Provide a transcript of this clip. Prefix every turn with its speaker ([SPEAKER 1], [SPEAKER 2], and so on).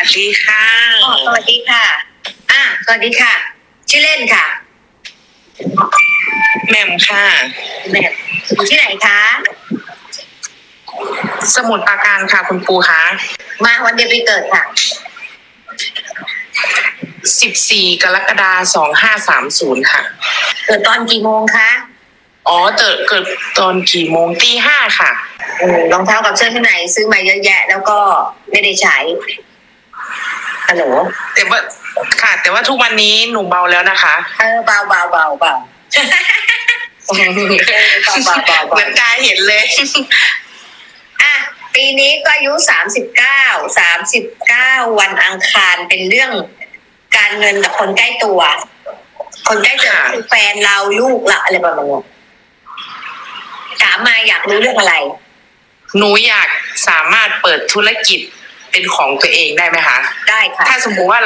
[SPEAKER 1] ดีค่ะ
[SPEAKER 2] สวัสดีค่ะสวัสดีค่ะชื่อเล่นค่ะ
[SPEAKER 1] แหม่มค่ะ
[SPEAKER 2] แหม่มอยู่ที่ไหนคะ
[SPEAKER 1] สมุทรปราการค่ะคุณปูคะ
[SPEAKER 2] มาวันเดือนปีเกิดค่ะ
[SPEAKER 1] 14 กรกฎาคม 2530ค่ะ
[SPEAKER 2] เกิดตอนกี่โมงคะ
[SPEAKER 1] เกิดตอนกี่โมงตี 5ค่ะ
[SPEAKER 2] รองเท้ากับเสื้อที่ไหนซื้อมาเยอะแยะแล้วก็ไม่ได้ใช้ฮัลโหล
[SPEAKER 1] แต่ว่าทุกวันนี้หนูเบาแล้วนะคะ
[SPEAKER 2] เบา
[SPEAKER 1] เหมือนตาเห็นเลย
[SPEAKER 2] ปีนี้ก็อายุ39วันอังคารเป็นเรื่องการเงินกับคนใกล้ตัวคนใกล้ตัวคือแฟนเราลูกเราอะไรประมาณนี้ถามมาอยากรู้เรื่องอะไร
[SPEAKER 1] หนูอยากสามารถเปิดธุรกิจเป็นของตัวเองได้ไหมคะ
[SPEAKER 2] ได้ค่ะ
[SPEAKER 1] ถ้าสมมุติว่า